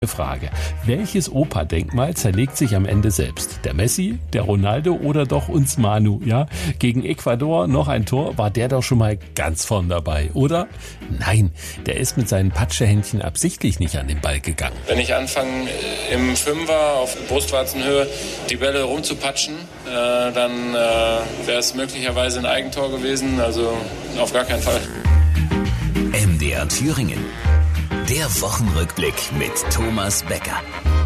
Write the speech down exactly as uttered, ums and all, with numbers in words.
Frage. Welches Opa-Denkmal zerlegt sich am Ende selbst? Der Messi, der Ronaldo oder doch uns Manu? Ja, gegen Ecuador noch ein Tor, war der doch schon mal ganz vorn dabei, oder? Nein, der ist mit seinen Patschehändchen absichtlich nicht an den Ball gegangen. Wenn ich anfange, im Fünfer auf Brustwarzenhöhe die Bälle rumzupatschen, äh, dann äh, wäre es möglicherweise ein Eigentor gewesen, also auf gar keinen Fall. M D R Thüringen. Der Wochenrückblick mit Thomas Becker.